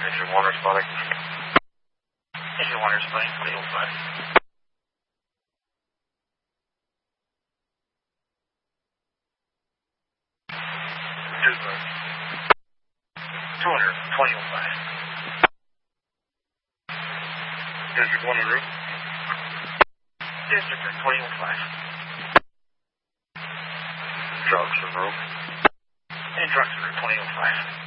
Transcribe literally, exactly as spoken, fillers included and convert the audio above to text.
Engine one responding. Engine one responding, twenty oh five. Dispatch. two hundred, twenty oh five. Engine one en route. District twenty oh five. Trucks en route. And trucks are twenty oh five.